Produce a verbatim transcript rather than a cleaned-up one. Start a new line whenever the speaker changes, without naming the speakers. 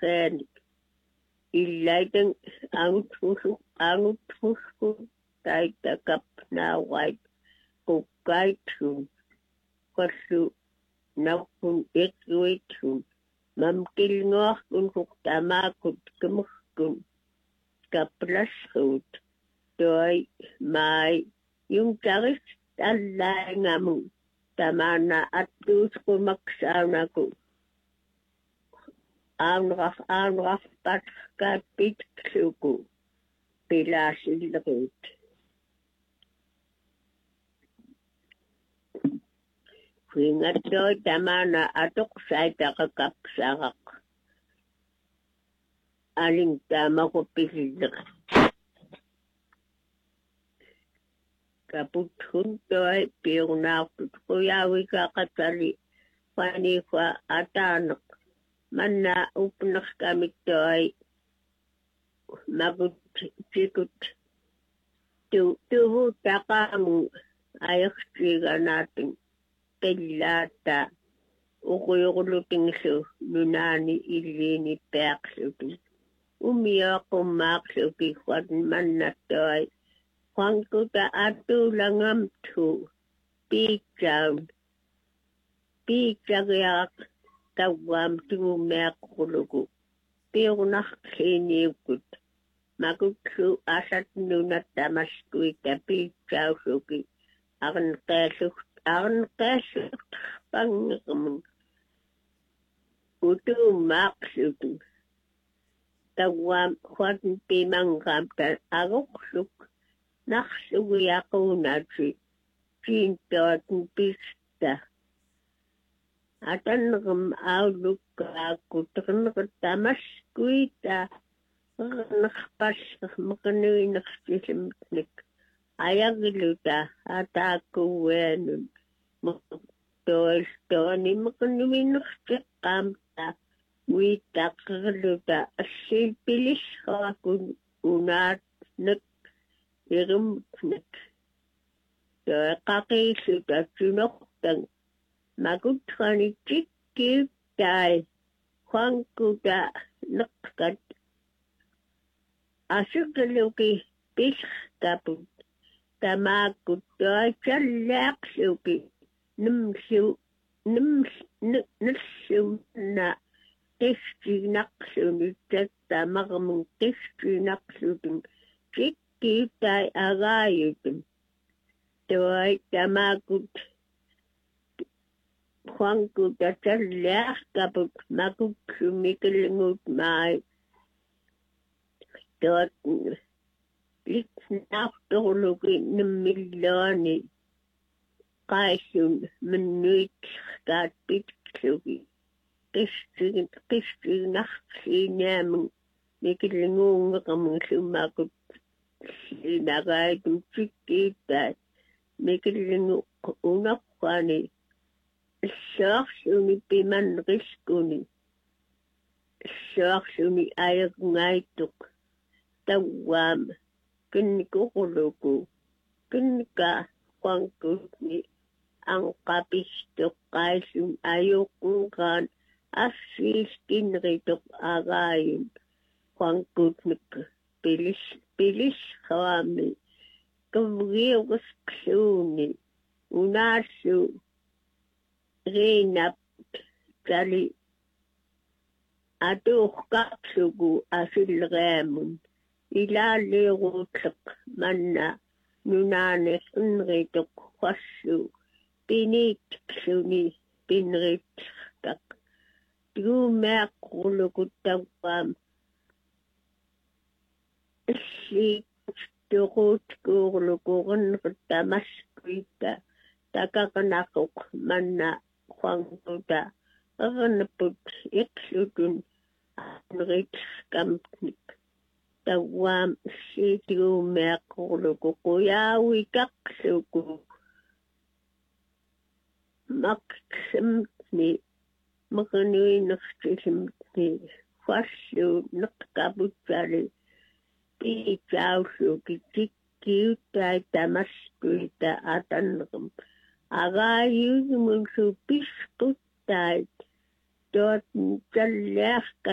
Khani illaiten angutfusu angutfusku taita kapna white kukaitun kasu naukun ikluitun mamkilngorkun huktamakut kumuskun kaplasrut toi mai yung taris talaingamu tamana atus kumaksaanaku aanraf aanraf patska pitsuku pilasilrut Kuingatoi tamana atok saitaqakapsaraq aling tamaqupisilaq kaputhun-toi piurnaartut quyaavikaqatali paniqa ataaneq manna upnerkamik-toi makut tikut tu tuvutaqaamu ayertiganaatin qillaatta uquyuqlutingsu nunaani illiini peaqlutu umioqummaaqluki huat mannattoi Juankuta atulangamtu piichaun piichagiaq tawam tuumeaqquluku piurnaqliiniukut makutsu asat nunat tamaskuita piichausuki arnqeelluq arnqeelluq pangqamun utuummaaqlutu tawam huat pimanqamta aruqluk Naxsugiaqunatsi kiintoatun pista atanqam aulukkaakuternqat tamaskuita ernerpasser meqnuinersisimtnik ayagluta ataakuuanun tois toani meqnuinertiqqaamta uitaqerluta assilpilisraakun unaat nak Irumtnik. Toi qaqiisuta tunortan makutrani tikkiuttai Juankuta neqqat asuqluki pisqaput tamaakut toi challaaqluki nimsu nims nissumna qistinaqluni tattamarmun qistinaqlutin tik Kitai agayutun. Toi tamakut Juankuta challaaqaput makutsumikilngut mai. Tot litnaaqtorluki nimmillooni qaisun minnuitkaat pitsuki. Qistin qistinaqliinaamun mikilnguungeqamun summakut Sinagaitum chikitai mikillingu unaqqani saarsuni piman riskuni saarsuni ayaqngaituk tawam kinnikuquluku kinnika Juankutni anqapistoqqaisun ayuqqunqaan assiiskinrituq agayun Juankutnik pilis pilis khawami kumgiugus ksuni unasu reinap tali atuuqqaqsugu asilreamun ilaalliruutleq manna nunaanes unrituq fassu piniiksuni pinrittaq tuumeaqquluku tawam Si turut kurlukurun tamaskuita takaqnaquk manna Juankuta erneput iqsutun anrit kamtnik tawam situumeaqurluku quyaavikaqsuku maqsimtni maqnuinertisimtni fassu neqqaputsali Piichausuki tikkiuttai tamaskuita atanqam agayumunsu pisputtait tot challiaqqa